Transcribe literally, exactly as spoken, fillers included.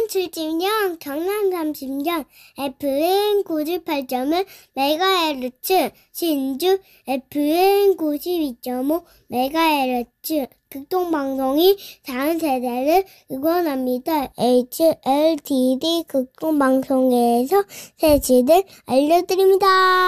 이천칠십 년 경남 삼십 년 에프엠 구십팔 점 일 메가헤르츠, 신주 에프엠 구십이 점 오 메가헤르츠 극동방송이 다음 세대를 응원합니다. 에이치엘티디 극동방송에서 새치들 알려드립니다.